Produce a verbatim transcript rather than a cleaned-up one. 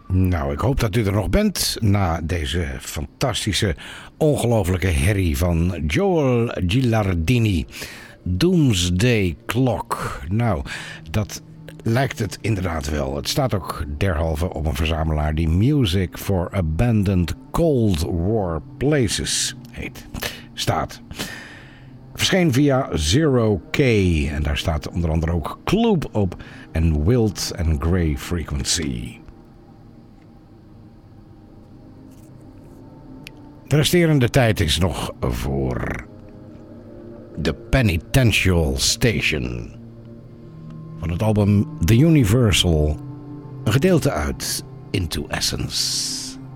Nou, ik hoop dat u er nog bent na deze fantastische, ongelofelijke herrie van Joel Gilardini. Doomsday Clock. Nou, dat lijkt het inderdaad wel. Het staat ook derhalve op een verzamelaar die Music for Abandoned Cold War Places heet. Staat. Verscheen via Zero K. En daar staat onder andere ook Kloop op en Wild and Grey Frequency. De resterende tijd is nog voor The Penitential Station. Van het album The Universal. Een gedeelte uit Into Essence.